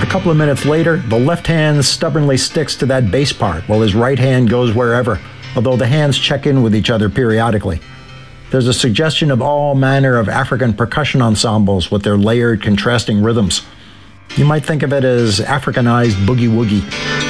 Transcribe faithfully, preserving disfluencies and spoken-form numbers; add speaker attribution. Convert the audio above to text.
Speaker 1: couple of minutes later, the left hand stubbornly sticks to that bass part while his right hand goes wherever, although the hands check in with each other periodically. There's a suggestion of all manner of African percussion ensembles with their layered, contrasting rhythms. You might think of it as Africanized boogie-woogie.